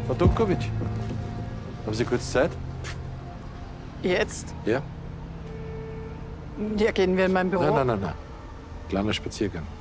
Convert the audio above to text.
Frau Dubkovic, haben Sie kurz Zeit? Jetzt? Ja? Ja, gehen wir in mein Büro. Nein. Kleiner Spaziergang.